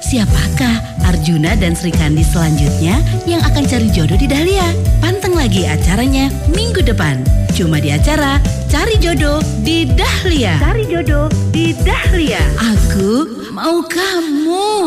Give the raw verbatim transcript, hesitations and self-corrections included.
Siapakah Arjuna dan Sri Kandi selanjutnya yang akan cari jodoh di Dahlia? Panteng lagi acaranya minggu depan. Cuma di acara Cari Jodoh di Dahlia. Cari jodoh di Dahlia. Aku mau kamu.